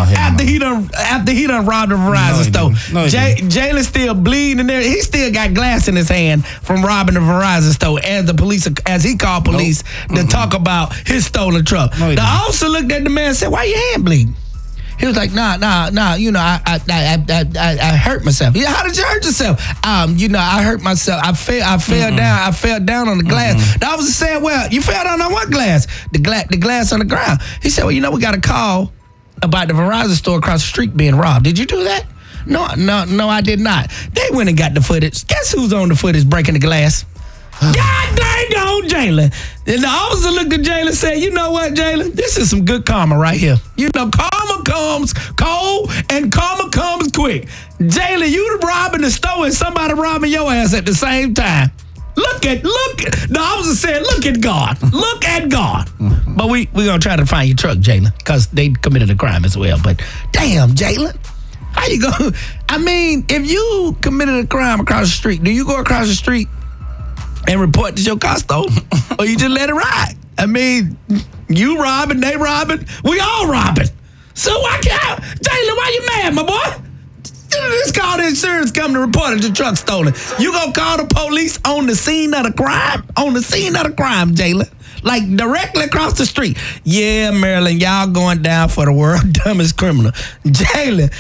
after he done robbed the Verizon store. Jalen still bleeding in there. He still got glass in his hand from robbing the Verizon store. As he called police to talk about his stolen truck. The officer looked at the man and said, "Why your hand bleeding?" He was like, nah, you know, I hurt myself. Yeah, how did you hurt yourself? You know, I hurt myself. I fell down on the glass. The officer said, "Well, you fell down on what glass?" The glass on the ground. He said, "Well, you know, we got a call about the Verizon store across the street being robbed. Did you do that?" No, I did not. They went and got the footage. Guess who's on the footage breaking the glass? God dang on Jalen. And the officer looked at Jalen and said, "You know what, Jalen? This is some good karma right here. You know, karma comes cold and karma comes quick. Jalen, you robbing the store and somebody robbing your ass at the same time. Look at the officer said, look at God. Look at God." But we gonna try to find your truck, Jalen, because they committed a crime as well. But damn, Jalen, how you go? I mean, if you committed a crime across the street, do you go across the street and report that your car stolen, or you just let it ride? I mean, you robbing, they robbing, we all robbing. So why can't Jalen? Why you mad, my boy? Just call the insurance company to report that your truck stolen. You gonna call the police on the scene of the crime? On the scene of the crime, Jalen. Like directly across the street. Yeah, Maryland, y'all going down for the world dumbest criminal. Jalen,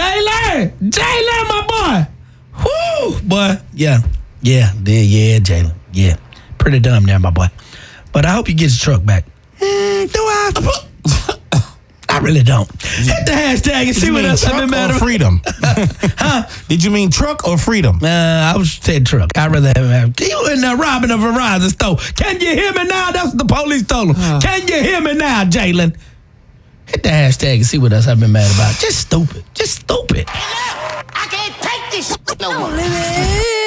my boy. Whoo, boy. Yeah, Jalen. Yeah, pretty dumb there, my boy. But I hope you get your truck back. Do I? I really don't. Hit the hashtag and see what else I've been mad about. Freedom. Huh? Did you mean truck or freedom? I was saying truck. I'd rather have you in there robbing a Verizon store. Can you hear me now? That's what the police told him. Can you hear me now, Jalen? Hit the hashtag and see what else I've been mad about. Just stupid. I can't take this no more.